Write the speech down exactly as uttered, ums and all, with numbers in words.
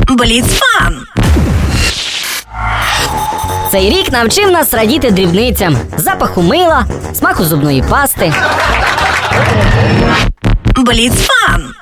Бліцфан! Цей рік навчив нас радіти дрібницям: запаху мила, смаку зубної пасти. Бліцфан!